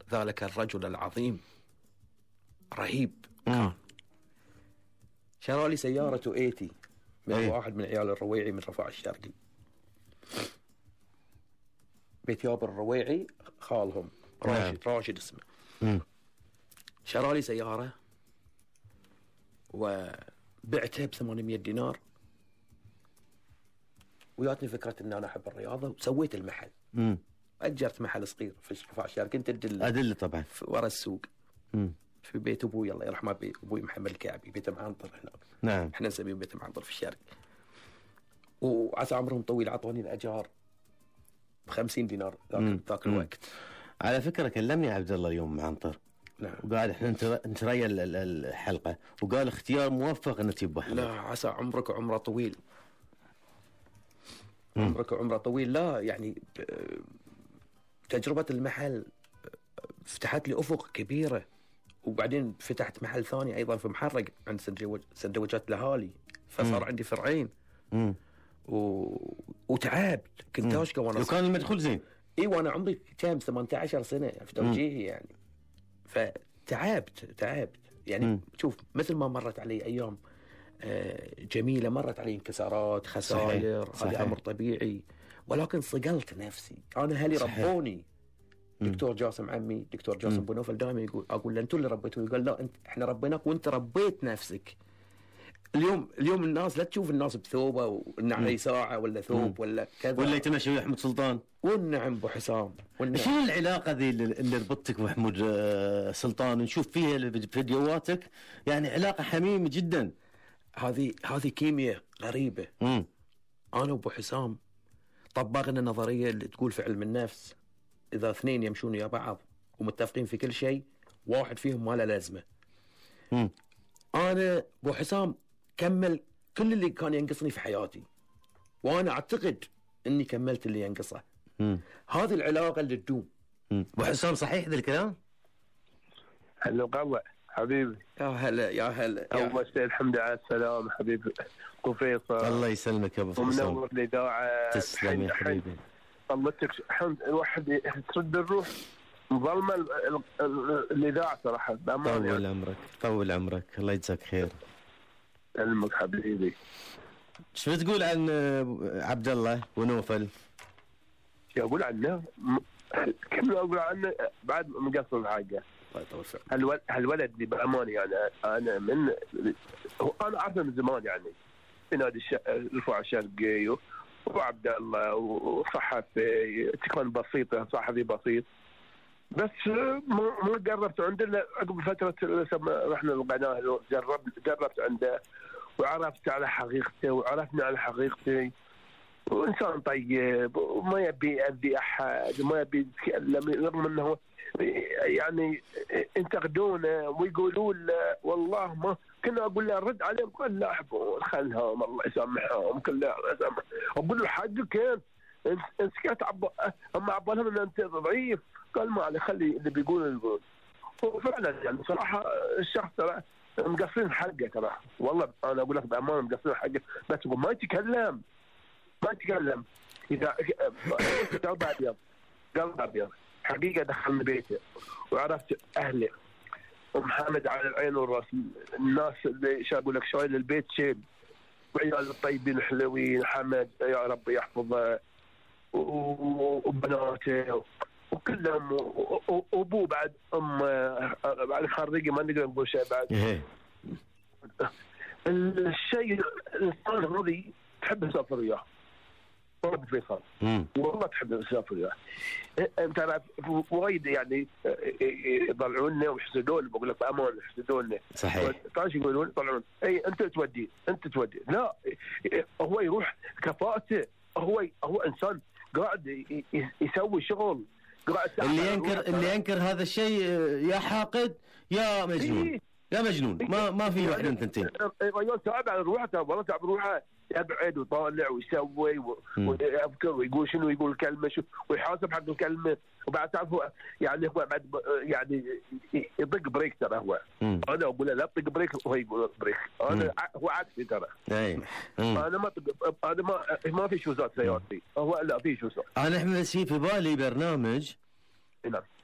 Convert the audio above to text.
ذلك الرجل العظيم رهيب شرى لي سيارة 80 من واحد من عيال الرويعي من رفاع الشرقي. بيت يابر الرويعي خالهم راشد اسمه. شرى لي سيارة وبعتها ب800 دينار، وياتني فكرة ان انا احب الرياضة وسويت المحل. اجرت محل صغير في رفاع الشرقي، كنت ادله طبعا ورا السوق في بيت ابوي الله يرحمه، ابوي محمد الكعبي، بيت معانطر هناك. نعم. احنا نسميه بيت معانطر في الشرق. وعسى عمرهم طويل، عطوني الاجار ب50 دينار ذاك الوقت. على فكره كلمني عبد الله اليوم معانطر. نعم. وقال احنا نتريا الحلقه، وقال اختيار موفق انك تجيب احمد. لا عسى عمرك وعمره طويل. عمرك وعمره طويل. لا يعني تجربه المحل فتحت لي افق كبيره، وبعدين فتحت محل ثاني ايضا في محرق عند سندويشات الاهالي، فصار عندي فرعين. وتعبت، كنت اشقى وانا وكان المدخول زين. اي وانا عمري كم 18 سنه في توجيهي يعني. فتعبت يعني. شوف مثل ما مرت علي ايام جميله، مرت علي انكسارات، خسائر، هذا امر طبيعي، ولكن صقلت نفسي. انا اهلي ربوني. دكتور جاسم عمي، دكتور جاسم بنوفل، دائما اقول له انتوا اللي ربيتوني. يقول لا احنا ربيناك وانت ربيت نفسك. اليوم الناس لا تشوف الناس بثوبه والنعلي ساعه ولا ثوب ولا كذا، ولا يتمشى ويا احمد سلطان. والنعم ابو حسام. شنو العلاقه ذي اللي ربطتك بمحمود سلطان؟ نشوف فيها فيديوهاتك يعني علاقه حميمه جدا. هذه كيمياء غريبه. انا وابو حسام طبقنا نظريه اللي تقول في علم النفس اذا اثنين يمشون يا بعض ومتفقين في كل شيء، واحد فيهم ما له لازمه. انا ابو حسام كمل كل اللي كان ينقصني في حياتي، وانا اعتقد اني كملت اللي ينقصه. هذه العلاقه اللي تدوم. ابو حسام صحيح ذا الكلام؟ هلا قوة حبيبي. يا هلا يا هلا. اول شيء الحمد لله على السلامه حبيبي ابو فيصل. الله يسلمك يا ابو فيصل. ومنور الاذاعه. تسلم يا حبيبي. طلتك الواحد ترد الروح مظلمه الاذاعه صراحه. طول عمرك طول عمرك، الله يجزاك خير. علمك حبيبي. شو تقول عن عبد الله ونوفل؟ اقول عنه كم اقول عنه بعد مقصر حاجه. هالولد اللي بامانه يعني انا من انا اعرفه من زمان يعني في نادي رفاع الشرقي وعبد الله وصحفي كان بسيط، صحفي بسيط، بس ما قربت عنده عقب فتره رحنا القناه. جربت عنده وعرفت على حقيقته وعرفنا على حقيقتي، وإنسان طيب وما يبي يأذي أحد وما يبي يتكلم، رغم أنه يعني ينتقدونه ويقولوا له والله ما كنا أقول له رد عليهم، قال لا أحبون خلهم الله يسامحهم كلها يسامح. أقول له حقك أنت سكت أما عبالهم أن أنت ضعيف، قال ما عليه خلي اللي بيقول يقول. وفعلا يعني صراحة الشخص ترى مقصرين حقه ترى، والله أنا أقول لك بأمانة مقصرين حقه، بس ما يتكلم إذا قلب أبيض حقيقة دخلنا بيته وعرفت أهله ومحمد على العين والرأس، الناس اللي أقول لك شايل البيت شيل، وعيال الطيبين الحلوين حمد يا رب يحفظه وبناته وكلهم وأبوه بعد بعد خريجي ما نقدر نقول شيء بعد. الشيء الإنسان هذي تحب تسافر وياه والله فيصل، والله تحب تسافر وياه. انت عارف وايد يعني يطلعونا ويحسدون، بقول لك بأمان يحسدون صحيح. تعال يقولون يطلعون اي انت تودي لا، هو يروح كفاءته، هو انسان قاعد يسوي شغل. اللي ينكر هذا الشيء يا حاقد يا مجنون. يا مجنون، ما في واحد من ثنتين. رجال تعب على روحه، والله تعب روحه، يبعد ويطالع ويسوي ويفكر ويقول شنو يقول كلمه شو ويحاسب حق الكلمه، وبعد تعرف يعني هو بعد يعني يطق بريك ترى هو. انا اقول له لا تطق بريك وهو يقول بريك. انا هو عكسي ترى. انا ما انا ما في شوزات سيارتي، هو لا في شوزات. انا احمد في بالي برنامج نعم